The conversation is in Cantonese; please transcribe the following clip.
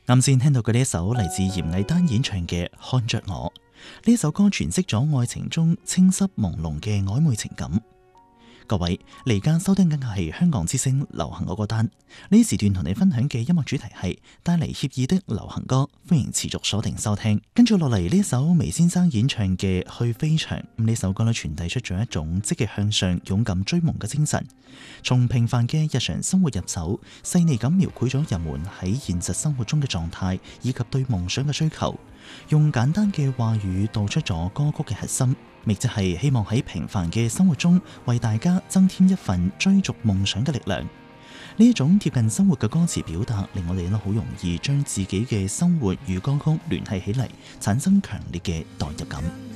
啱先聽到嘅呢一首嚟自嚴藝丹演唱嘅《看着我》，呢首歌詮釋咗愛情中清晰朦朧嘅曖昧情感。各位，嚟家收聽緊嘅係香港之聲流行歌單，呢時段同你分享嘅音樂主題係帶嚟愜意的流行歌，歡迎持續鎖定收聽。跟住落嚟呢首眉先生演唱嘅《去飛翔》，呢首歌咧傳遞出咗一種積極向上、勇敢追夢嘅精神，從平凡嘅日常生活入手，細膩咁描繪咗人們喺現實生活中嘅狀態以及對夢想嘅追求，用簡單嘅話語道出咗歌曲嘅核心。亦即係希望喺平凡嘅生活中為大家增添一份追逐夢想嘅力量。呢一種貼近生活嘅歌詞表達，令我哋好容易將自己嘅生活與歌曲聯繫起嚟，產生強烈嘅代入感。